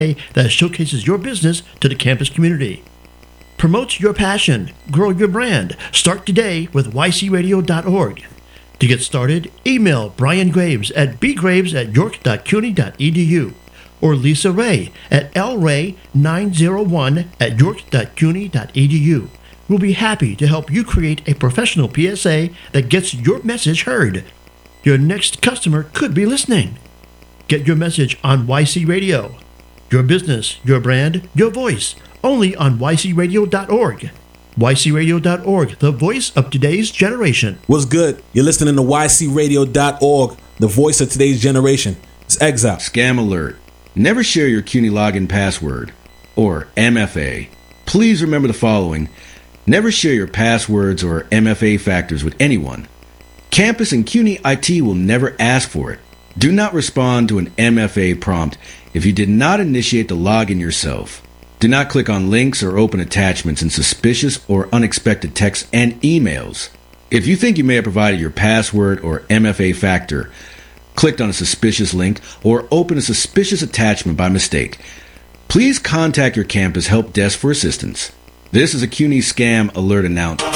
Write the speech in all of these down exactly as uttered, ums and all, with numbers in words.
that showcases your business to the campus community. Promote your passion, grow your brand. Start today with y c radio dot org. To get started, email Brian Graves at b graves at york dot cuny dot e d u or Lisa Ray at l ray nine oh one at york dot cuny dot e d u. We'll be happy to help you create a professional P S A that gets your message heard. Your next customer could be listening. Get your message on Y C Radio. Your business, your brand, your voice, only on y c radio dot org. y c radio dot org, the voice of today's generation. What's good? You're listening to y c radio dot org, the voice of today's generation. It's Exile. Scam alert. Never share your CUNY login password, or M F A. Please remember the following. Never share your passwords or M F A factors with anyone. Campus and CUNY I T will never ask for it. Do not respond to an M F A prompt if you did not initiate the login yourself. Do not click on links or open attachments in suspicious or unexpected texts and emails. If you think you may have provided your password or M F A factor, clicked on a suspicious link, or opened a suspicious attachment by mistake, please contact your campus help desk for assistance. This is a CUNY Scam Alert announcement.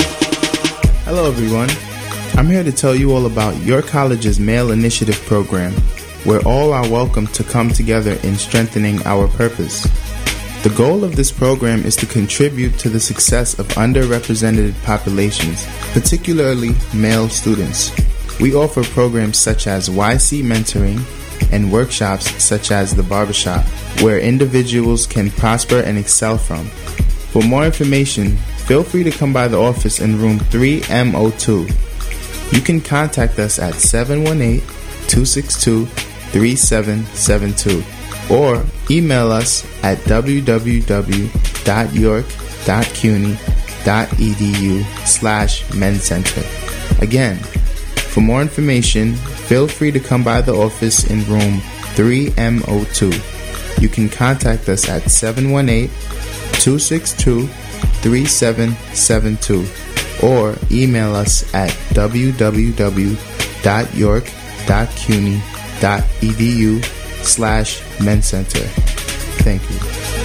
Hello everyone. I'm here to tell you all about your college's Mail Initiative program, where all are welcome to come together in strengthening our purpose. The goal of this program is to contribute to the success of underrepresented populations, particularly male students. We offer programs such as Y C Mentoring and workshops such as the Barbershop, where individuals can prosper and excel from. For more information, feel free to come by the office in room three M zero two. You can contact us at seven one eight, two six two, three seven seven two or email us at w w w dot york dot cuny dot e d u slash men center. Again, for more information, feel free to come by the office in room three M zero two. You can contact us at seven one eight, two six two, three seven seven two or email us at w w w dot york dot cuny dot e d u slash men center. Thank you.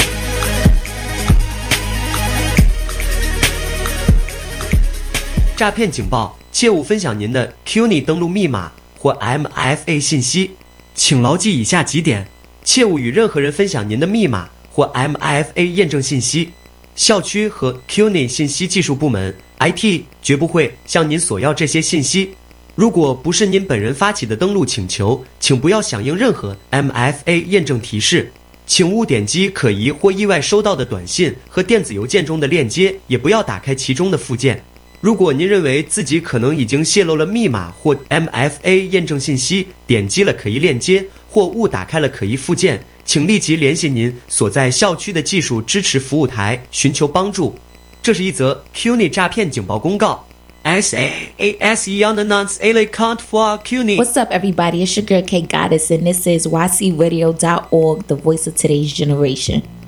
诈骗警报，切勿分享您的 CUNY 登录密码或 M F A 信息，请牢记以下几点：切勿与任何人分享您的密码或 M F A 验证信息。校区和 CUNY 信息技术部门 I T 绝不会向您索要这些信息。如果不是您本人发起的登录请求，请不要响应任何 M F A 验证提示。请勿点击可疑或意外收到的短信和电子邮件中的链接，也不要打开其中的附件。如果您认为自己可能已经泄露了密码或 M F A 验证信息，点击了可疑链接或误打开了可疑附件，请立即联系您所在校区的技术支持服务台寻求帮助。这是一则 CUNY 诈骗警报公告。S A A S E on the nuns A L account for CUNY. What's up, everybody? It's your girl K Goddess, and this is y c radio dot org, the voice of today's generation.